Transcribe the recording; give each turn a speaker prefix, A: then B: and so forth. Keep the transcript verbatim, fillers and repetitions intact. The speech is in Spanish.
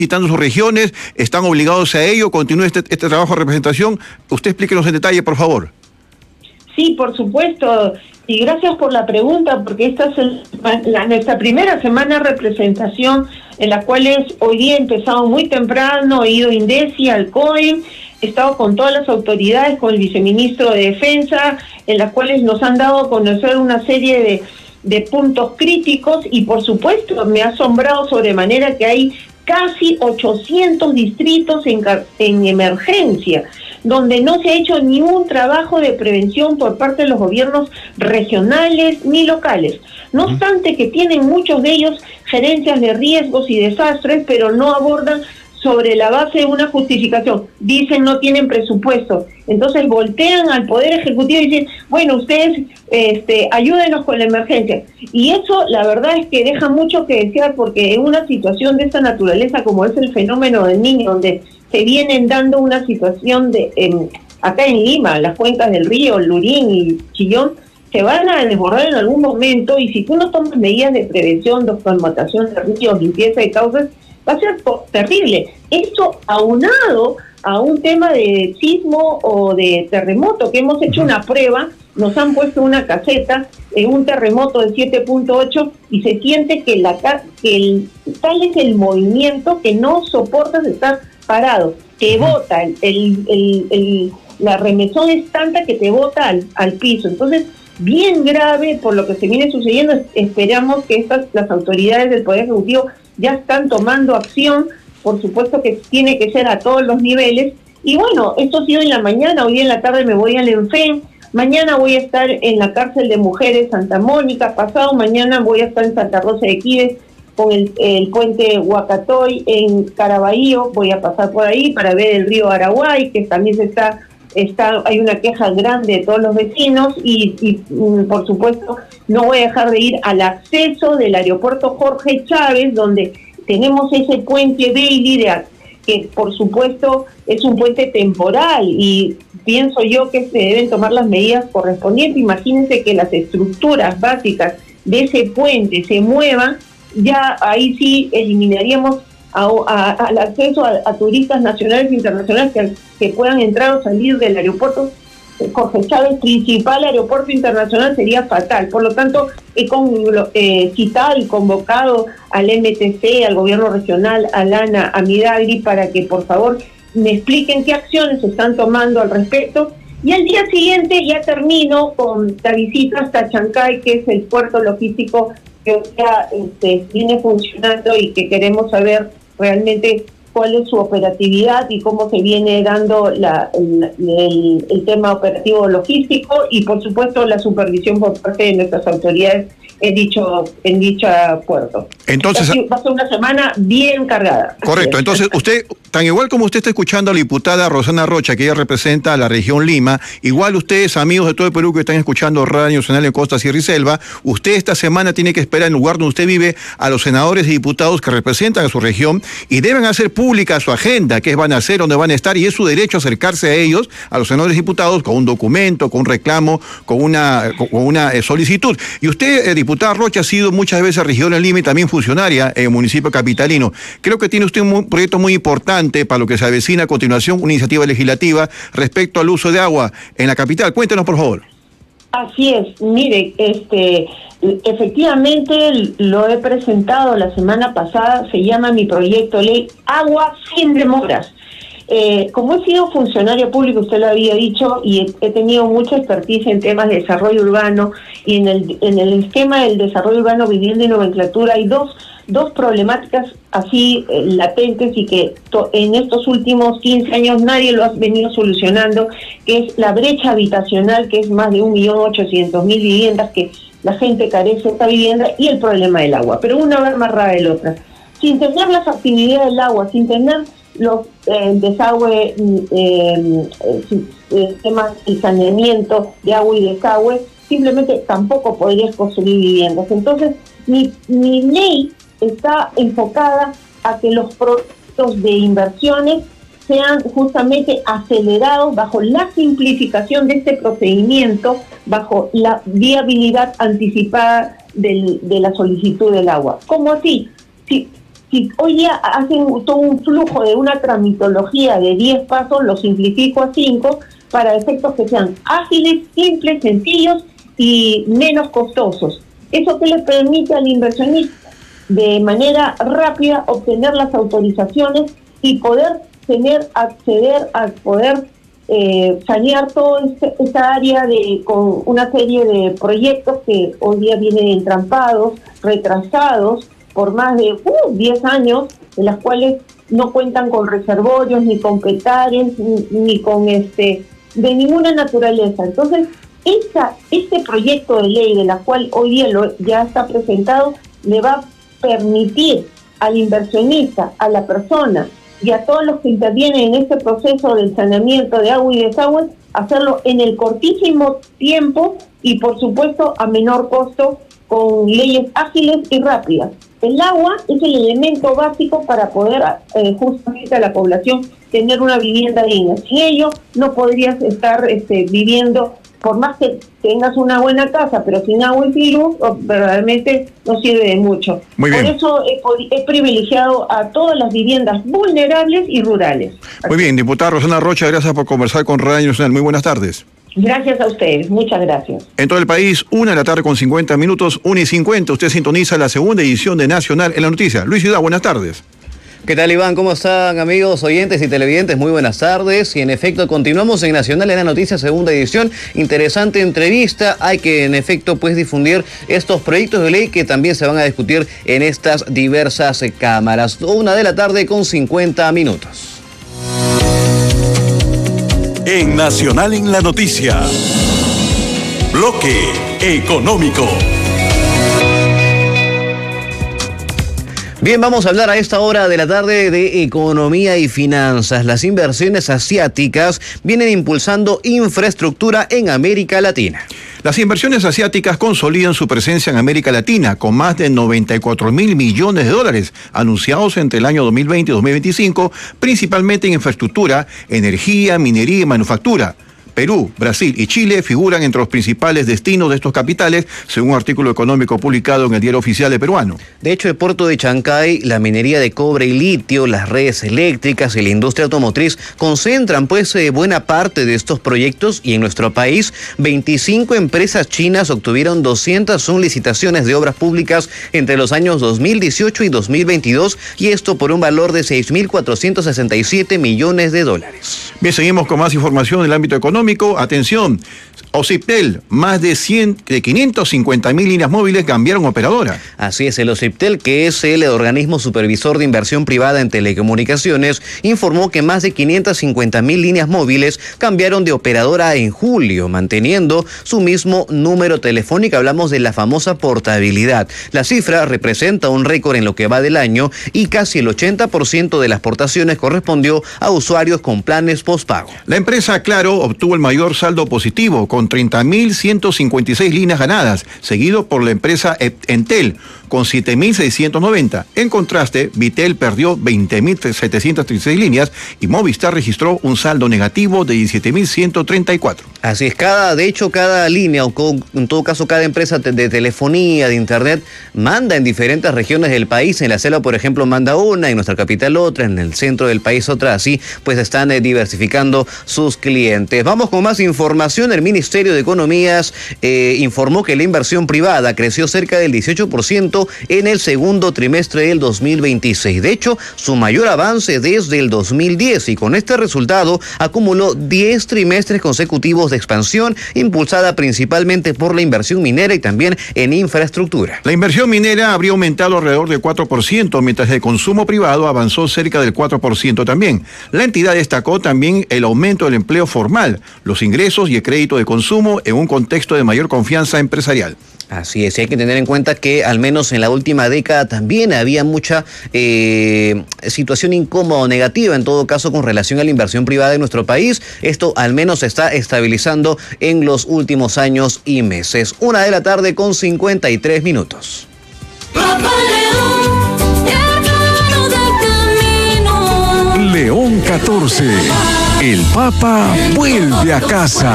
A: visitando sus regiones, están obligados a ello, continúa este, este trabajo de representación. Usted explíquenos en detalle, por favor.
B: Sí, por supuesto, y gracias por la pregunta, porque esta es el, la, nuestra primera semana de representación, en la cual es, hoy día he empezado muy temprano, he ido a INDECI, al COEM, he estado con todas las autoridades, con el viceministro de Defensa, en las cuales nos han dado a conocer una serie de, de puntos críticos, y por supuesto me ha asombrado sobremanera que hay casi ochocientos distritos en, en emergencia, donde no se ha hecho ni un trabajo de prevención por parte de los gobiernos regionales ni locales. No obstante que tienen muchos de ellos gerencias de riesgos y desastres, pero no abordan sobre la base de una justificación. Dicen no tienen presupuesto. Entonces voltean al Poder Ejecutivo y dicen, bueno, ustedes este, ayúdenos con la emergencia. Y eso la verdad es que deja mucho que desear, porque en una situación de esta naturaleza como es el fenómeno del Niño, donde se vienen dando una situación de eh, acá en Lima, las cuencas del río, Lurín y Chillón, se van a desbordar en algún momento, y si tú no tomas medidas de prevención, de formatación de ríos, limpieza de causas, va a ser terrible. Esto aunado a un tema de sismo o de terremoto, que hemos hecho una prueba, nos han puesto una caseta en un terremoto de siete punto ocho y se siente que, la, que el, tal es el movimiento que no soportas estar parado, te bota, el, el, el, el, la remesón es tanta que te bota al, al piso. Entonces, bien grave por lo que se viene sucediendo. Esperamos que estas las autoridades del Poder Ejecutivo ya están tomando acción. Por supuesto que tiene que ser a todos los niveles. Y bueno, esto ha sido en la mañana, hoy en la tarde me voy al ENFEN, mañana voy a estar en la cárcel de mujeres Santa Mónica, pasado mañana voy a estar en Santa Rosa de Quibes con el, el puente Huacatoy, en Caraballo, voy a pasar por ahí para ver el río Araguay, que también se está, está hay una queja grande de todos los vecinos, y, y por supuesto no voy a dejar de ir al acceso del aeropuerto Jorge Chávez, donde tenemos ese puente Bailey, de, que por supuesto es un puente temporal, y pienso yo que se deben tomar las medidas correspondientes. Imagínense que las estructuras básicas de ese puente se muevan, ya ahí sí eliminaríamos a, a, al acceso a, a turistas nacionales e internacionales que, que puedan entrar o salir del aeropuerto Jorge Chávez, principal aeropuerto internacional, sería fatal. Por lo tanto, he con, eh, citado y convocado al M T C, al gobierno regional, a Lana, a Midagri, para que por favor me expliquen qué acciones se están tomando al respecto. Y al día siguiente ya termino con la visita hasta Chancay, que es el puerto logístico que ya este, viene funcionando y que queremos saber realmente cuál es su operatividad y cómo se viene dando la, el, el, el tema operativo logístico, y por supuesto la supervisión por parte de nuestras autoridades en dicho en dicha puerto.
A: Entonces
B: Así, va a ser una semana bien cargada.
A: Correcto. Entonces usted, tan igual como usted está escuchando a la diputada Rosana Rocha, que ella representa a la región Lima, igual ustedes, amigos de todo el Perú que están escuchando Radio Nacional en Costa, Sierra y Selva, usted esta semana tiene que esperar en el lugar donde usted vive a los senadores y diputados que representan a su región, y deben hacer pública su agenda, qué van a hacer, dónde van a estar, y es su derecho acercarse a ellos, a los senadores y diputados, con un documento, con un reclamo, con una, con una eh, solicitud. Y usted, eh, diputada Rocha, ha sido muchas veces regidora en Lima y también funcionaria en el municipio capitalino. Creo que tiene usted un proyecto muy importante para lo que se avecina a continuación, una iniciativa legislativa respecto al uso de agua en la capital. Cuéntenos, por favor.
B: Así es, mire, este, efectivamente lo he presentado la semana pasada, se llama mi proyecto de ley Agua sin demoras. Eh, como he sido funcionario público, usted lo había dicho, y he, he tenido mucha expertise en temas de desarrollo urbano, y en el, en el esquema del desarrollo urbano, vivienda y nomenclatura, hay dos, dos problemáticas así eh, latentes, y que to, en estos últimos quince años nadie lo ha venido solucionando, que es la brecha habitacional, que es más de un millón ochocientos mil viviendas que la gente carece de esta vivienda, y el problema del agua. Pero una va amarrada de la otra. Sin tener las actividades del agua, sin tener los eh, desagüe, eh, eh, temas de saneamiento de agua y desagüe, simplemente tampoco podrías construir viviendas. Entonces, mi, mi ley está enfocada a que los proyectos de inversiones sean justamente acelerados bajo la simplificación de este procedimiento, bajo la viabilidad anticipada del, de la solicitud del agua. ¿Cómo así? Si si hoy día hacen todo un flujo de una tramitología de diez pasos, lo simplifico a cinco para efectos que sean ágiles, simples, sencillos y menos costosos. Eso que le permite al inversionista de manera rápida obtener las autorizaciones y poder tener, acceder a poder eh, sanear toda este, esta área de con una serie de proyectos que hoy día vienen entrampados, retrasados por más de uh, diez años, de las cuales no cuentan con reservorios, ni con petales, ni, ni con este de ninguna naturaleza. Entonces, esa, este proyecto de ley de la cual hoy día lo, ya está presentado, le va a permitir al inversionista, a la persona y a todos los que intervienen en este proceso del saneamiento de agua y desagüe, hacerlo en el cortísimo tiempo y por supuesto a menor costo, con leyes ágiles y rápidas. El agua es el elemento básico para poder eh, justamente a la población tener una vivienda digna. Sin ello no podrías estar este, viviendo, por más que tengas una buena casa, pero sin agua y sin luz, verdaderamente no sirve de mucho.
A: Muy bien.
B: Por eso he, he privilegiado a todas las viviendas vulnerables y rurales.
A: Muy bien, diputada Rosana Rocha, gracias por conversar con Radio Nacional. Muy buenas tardes.
B: Gracias a ustedes, muchas gracias.
A: En todo el país, una de la tarde con cincuenta minutos, una y cincuenta. Usted sintoniza la segunda edición de Nacional en la Noticia. Luis Ciudad, buenas tardes.
C: ¿Qué tal, Iván? ¿Cómo están, amigos, oyentes y televidentes? Muy buenas tardes. Y en efecto, continuamos en Nacional en la Noticia, segunda edición. Interesante entrevista. Hay que, en efecto, pues difundir estos proyectos de ley que también se van a discutir en estas diversas cámaras. Una de la tarde con cincuenta minutos.
D: En Nacional en la Noticia, Bloque Económico.
C: Bien, vamos a hablar a esta hora de la tarde de economía y finanzas. Las inversiones asiáticas vienen impulsando infraestructura en América Latina.
A: Las inversiones asiáticas consolidan su presencia en América Latina con más de noventa y cuatro mil millones de dólares anunciados entre el año dos mil veinte y dos mil veinticinco, principalmente en infraestructura, energía, minería y manufactura. Perú, Brasil y Chile figuran entre los principales destinos de estos capitales, según un artículo económico publicado en el Diario Oficial de Peruano.
C: De hecho, el puerto de Chancay, la minería de cobre y litio, las redes eléctricas y la industria automotriz concentran pues eh, buena parte de estos proyectos, y en nuestro país veinticinco empresas chinas obtuvieron doscientas una licitaciones de obras públicas entre los años dos mil dieciocho y dos mil veintidós, y esto por un valor de seis mil cuatrocientos sesenta y siete millones de dólares.
A: Bien, seguimos con más información en el ámbito económico. Atención, OCIPTEL, más de, cien, de quinientas cincuenta mil líneas móviles cambiaron operadora.
C: Así es, el OCIPTEL, que es el organismo supervisor de inversión privada en telecomunicaciones, informó que más de quinientas cincuenta mil líneas móviles cambiaron de operadora en julio, manteniendo su mismo número telefónico. Hablamos de la famosa portabilidad. La cifra representa un récord en lo que va del año, y casi el ochenta por ciento de las portaciones correspondió a usuarios con planes postpago.
A: La empresa Claro obtuvo el mayor saldo positivo, con treinta mil ciento cincuenta y seis líneas ganadas, seguido por la empresa Entel, con siete mil seiscientos noventa. En contraste, Vitel perdió veinte mil setecientos treinta y seis líneas y Movistar registró un saldo negativo de diecisiete mil ciento treinta y cuatro.
C: Así es, cada, de hecho, cada línea, o con, en todo caso, cada empresa de telefonía, de internet, manda en diferentes regiones del país. En la selva, por ejemplo, manda una, en nuestra capital otra, en el centro del país otra. Así, pues están eh, diversificando sus clientes. Vamos con más información. El Ministerio de Economías eh, informó que la inversión privada creció cerca del dieciocho por ciento en el segundo trimestre del dos mil veintiséis. De hecho, su mayor avance desde el dos mil diez, y con este resultado acumuló diez trimestres consecutivos de expansión, impulsada principalmente por la inversión minera y también en infraestructura.
A: La inversión minera habría aumentado alrededor del cuatro por ciento, mientras el consumo privado avanzó cerca del cuatro por ciento también. La entidad destacó también el aumento del empleo formal, los ingresos y el crédito de consumo en un contexto de mayor confianza empresarial.
C: Así es, y hay que tener en cuenta que al menos en la última década también había mucha eh, situación incómoda o negativa, en todo caso, con relación a la inversión privada en nuestro país. Esto al menos se está estabilizando en los últimos años y meses. Una de la tarde con cincuenta y tres minutos.
D: León catorce. El Papa vuelve a casa.